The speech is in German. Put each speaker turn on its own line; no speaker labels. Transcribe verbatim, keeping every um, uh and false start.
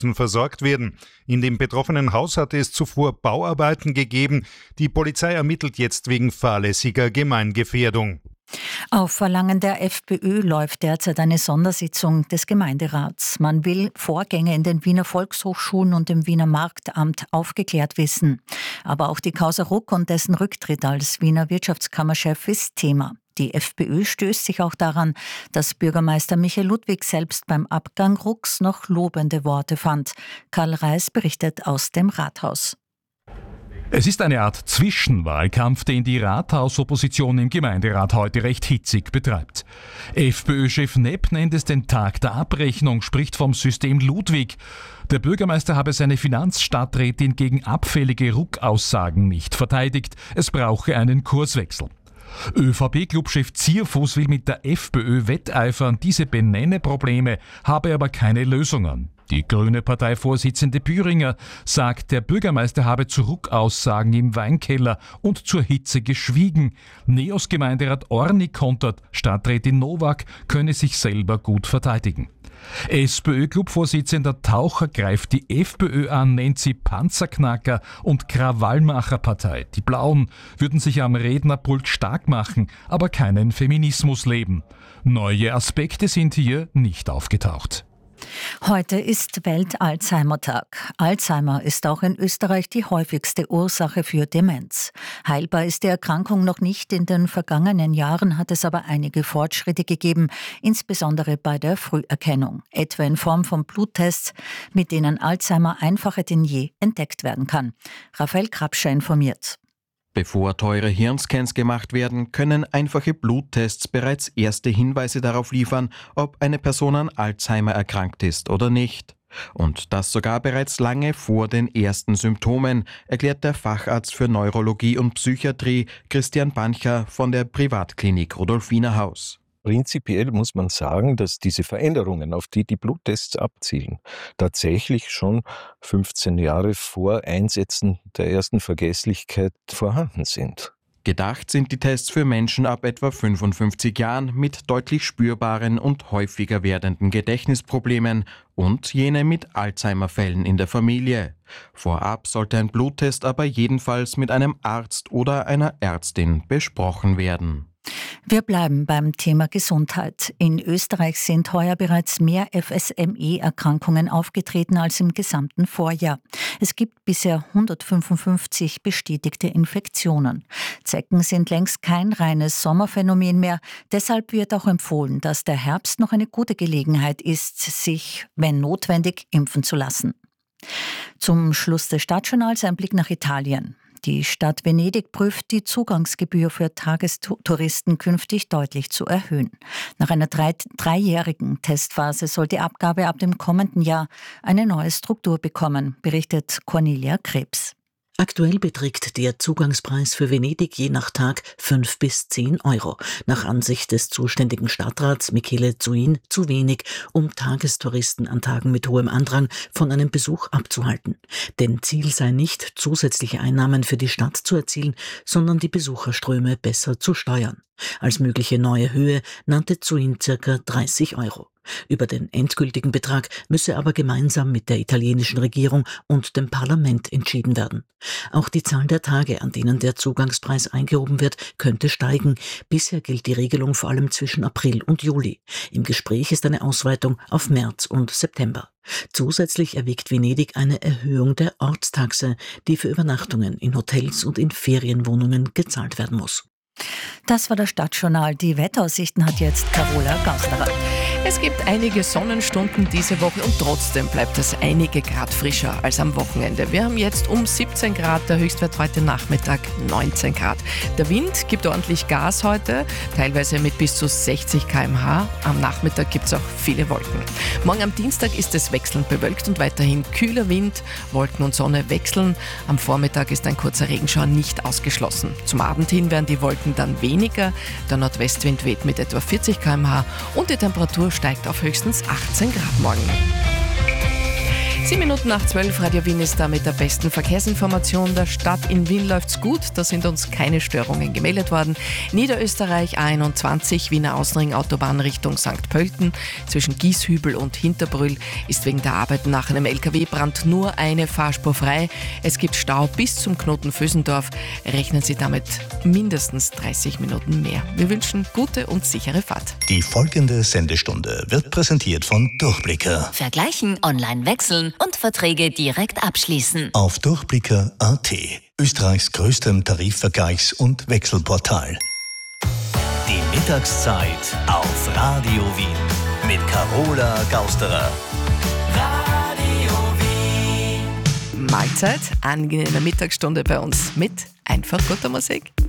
versorgt werden. In dem betroffenen Haus hatte es zuvor Bauarbeiten gegeben. Die Polizei ermittelt jetzt wegen fahrlässiger Gemeingefährdung.
Auf Verlangen der FPÖ läuft derzeit eine Sondersitzung des Gemeinderats. Man will Vorgänge in den Wiener Volkshochschulen und im Wiener Marktamt aufgeklärt wissen. Aber auch die Causa Ruck und dessen Rücktritt als Wiener Wirtschaftskammerchef ist Thema. Die FPÖ stößt sich auch daran, dass Bürgermeister Michael Ludwig selbst beim Abgang Rucks noch lobende Worte fand. Karl Reis berichtet aus dem Rathaus.
Es ist eine Art Zwischenwahlkampf, den die Rathausopposition im Gemeinderat heute recht hitzig betreibt. FPÖ-Chef Nepp nennt es den Tag der Abrechnung, spricht vom System Ludwig. Der Bürgermeister habe seine Finanzstadträtin gegen abfällige Ruck-Aussagen nicht verteidigt. Es brauche einen Kurswechsel. ÖVP-Clubchef Zierfuß will mit der FPÖ wetteifern, diese benenne Probleme, habe aber keine Lösungen. Die grüne Parteivorsitzende Bühringer sagt, der Bürgermeister habe zu Ruck-Aussagen im Weinkeller und zur Hitze geschwiegen. Neos-Gemeinderat Orni kontert, Stadträtin Nowak könne sich selber gut verteidigen. SPÖ-Clubvorsitzender Taucher greift die FPÖ an, nennt sie Panzerknacker und Krawallmacherpartei. Die Blauen würden sich am Rednerpult stark machen, aber keinen Feminismus leben. Neue Aspekte sind hier nicht aufgetaucht.
Heute ist Welt-Alzheimer-Tag. Alzheimer ist auch in Österreich die häufigste Ursache für Demenz. Heilbar ist die Erkrankung noch nicht. In den vergangenen Jahren hat es aber einige Fortschritte gegeben, insbesondere bei der Früherkennung, etwa in Form von Bluttests, mit denen Alzheimer einfacher denn je entdeckt werden kann. Raphael Krapscher informiert.
Bevor teure Hirnscans gemacht werden, können einfache Bluttests bereits erste Hinweise darauf liefern, ob eine Person an Alzheimer erkrankt ist oder nicht. Und das sogar bereits lange vor den ersten Symptomen, erklärt der Facharzt für Neurologie und Psychiatrie Christian Bancher von der Privatklinik Rudolfiner Haus.
Prinzipiell muss man sagen, dass diese Veränderungen, auf die die Bluttests abzielen, tatsächlich schon fünfzehn Jahre vor Einsetzen der ersten Vergesslichkeit vorhanden sind.
Gedacht sind die Tests für Menschen ab etwa fünfundfünfzig Jahren mit deutlich spürbaren und häufiger werdenden Gedächtnisproblemen und jene mit Alzheimer-Fällen in der Familie. Vorab sollte ein Bluttest aber jedenfalls mit einem Arzt oder einer Ärztin besprochen werden.
Wir bleiben beim Thema Gesundheit. In Österreich sind heuer bereits mehr F S M E-Erkrankungen aufgetreten als im gesamten Vorjahr. Es gibt bisher hundertfünfundfünfzig bestätigte Infektionen. Zecken sind längst kein reines Sommerphänomen mehr. Deshalb wird auch empfohlen, dass der Herbst noch eine gute Gelegenheit ist, sich, wenn notwendig, impfen zu lassen. Zum Schluss des Stadtjournals ein Blick nach Italien. Die Stadt Venedig prüft, die Zugangsgebühr für Tagestouristen künftig deutlich zu erhöhen. Nach einer drei, dreijährigen Testphase soll die Abgabe ab dem kommenden Jahr eine neue Struktur bekommen, berichtet Cornelia Krebs.
Aktuell beträgt der Zugangspreis für Venedig je nach Tag fünf bis zehn Euro. Nach Ansicht des zuständigen Stadtrats Michele Zuin zu wenig, um Tagestouristen an Tagen mit hohem Andrang von einem Besuch abzuhalten. Denn Ziel sei nicht, zusätzliche Einnahmen für die Stadt zu erzielen, sondern die Besucherströme besser zu steuern. Als mögliche neue Höhe nannte Zuin ca. dreißig Euro. Über den endgültigen Betrag müsse aber gemeinsam mit der italienischen Regierung und dem Parlament entschieden werden. Auch die Zahl der Tage, an denen der Zugangspreis eingehoben wird, könnte steigen. Bisher gilt die Regelung vor allem zwischen April und Juli. Im Gespräch ist eine Ausweitung auf März und September. Zusätzlich erwägt Venedig eine Erhöhung der Ortstaxe, die für Übernachtungen in Hotels und in Ferienwohnungen gezahlt werden muss.
Das war das Stadtjournal. Die Wetteraussichten hat jetzt Carola Gausterer.
Es gibt einige Sonnenstunden diese Woche und trotzdem bleibt es einige Grad frischer als am Wochenende. Wir haben jetzt um siebzehn Grad, der Höchstwert heute Nachmittag neunzehn Grad. Der Wind gibt ordentlich Gas heute, teilweise mit bis zu sechzig Kilometer pro Stunde. Am Nachmittag gibt es auch viele Wolken. Morgen am Dienstag ist es wechselnd bewölkt und weiterhin kühler Wind. Wolken und Sonne wechseln. Am Vormittag ist ein kurzer Regenschauer nicht ausgeschlossen. Zum Abend hin werden die Wolken dann weniger. Der Nordwestwind weht mit etwa vierzig Kilometer pro Stunde und die Temperatur steigt auf höchstens achtzehn Grad morgen. Sieben Minuten nach zwölf, Radio Wien ist da mit der besten Verkehrsinformation der Stadt. In Wien läuft's gut, da sind uns keine Störungen gemeldet worden. Niederösterreich A einundzwanzig, Wiener Außenring Autobahn Richtung Sankt Pölten. Zwischen Gieshübel und Hinterbrühl ist wegen der Arbeiten nach einem L K W-Brand nur eine Fahrspur frei. Es gibt Stau bis zum Knoten Vösendorf. Rechnen Sie damit mindestens dreißig Minuten mehr. Wir wünschen gute und sichere Fahrt.
Die folgende Sendestunde wird präsentiert von Durchblicker.
Vergleichen, online wechseln und Verträge direkt abschließen.
Auf durchblicker punkt a t, Österreichs größtem Tarifvergleichs- und Wechselportal. Die Mittagszeit auf Radio Wien mit Carola Gausterer. Radio
Wien. Mahlzeit, angenehme Mittagsstunde bei uns mit einfach guter Musik.